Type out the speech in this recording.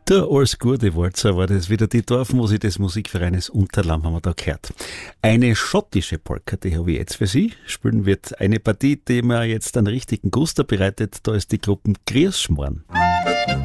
Der alles gute Walzer war das wieder die Dorfmusik des Musikvereines Unterlamm, haben wir da gehört. Eine schottische Polka, die habe ich jetzt für Sie. Spielen wird eine Partie, die mir jetzt einen richtigen Guster bereitet. Da ist die Gruppe Grießschmarrn.